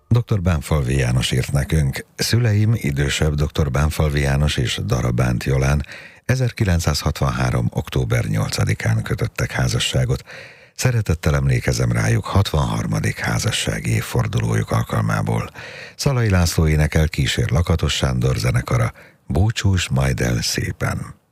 Dr. Bánfalvi János írt nekünk: szüleim, idősebb dr. Bánfalvi János és Darabánt Jolán 1963. október 8-án kötöttek házasságot. Szeretettel emlékezem rájuk 63. házassági évfordulójuk alkalmából. Szalai László énekel, kísér Lakatos Sándor zenekara. Búcsús majd el szépen!